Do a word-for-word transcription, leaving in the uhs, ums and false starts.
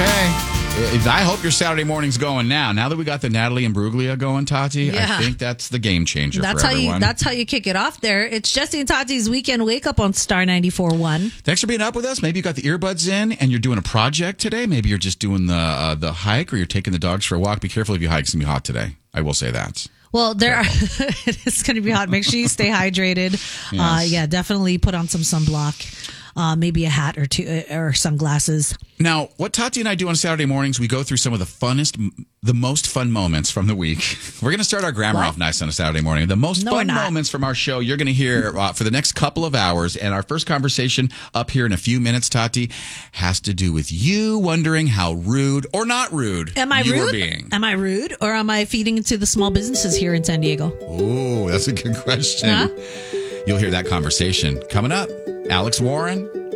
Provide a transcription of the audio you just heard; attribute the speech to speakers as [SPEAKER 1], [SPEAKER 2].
[SPEAKER 1] Okay. I hope your Saturday morning's going now. Now that we got the Natalie and Bruglia going, Tati,
[SPEAKER 2] Yeah.
[SPEAKER 1] I think that's the game changer
[SPEAKER 2] That's
[SPEAKER 1] for
[SPEAKER 2] how
[SPEAKER 1] everyone.
[SPEAKER 2] you. That's how you kick it off. There, it's Jesse and Tati's weekend wake up on Star ninety-four point one.
[SPEAKER 1] Thanks for being up with us. Maybe you got the earbuds in and you're doing a project today. Maybe you're just doing the uh, the hike, or you're taking the dogs for a walk. Be careful if you hike. It's gonna be hot today. I will say that.
[SPEAKER 2] Well, there are, it's going to be hot. Make sure you stay hydrated.
[SPEAKER 1] Yes.
[SPEAKER 2] Uh, yeah, definitely put on some sunblock. Uh, maybe a hat or two uh, or sunglasses.
[SPEAKER 1] Now, what Tati and I do on Saturday mornings, we go through some of the funnest, the most fun moments from the week. We're going to start our grammar
[SPEAKER 2] What?
[SPEAKER 1] off nice on a Saturday morning. The most
[SPEAKER 2] No, we're
[SPEAKER 1] fun
[SPEAKER 2] not.
[SPEAKER 1] moments from our show you're going to hear uh, for the next couple of hours. And our first conversation up here in a few minutes, Tati, has to do with you wondering how rude or not rude
[SPEAKER 2] Am I
[SPEAKER 1] you
[SPEAKER 2] rude?
[SPEAKER 1] are being.
[SPEAKER 2] Am I rude, or am I feeding into the small businesses here in San Diego?
[SPEAKER 1] Ooh, that's a good question.
[SPEAKER 2] Huh?
[SPEAKER 1] You'll hear that conversation coming up. Alex Warren,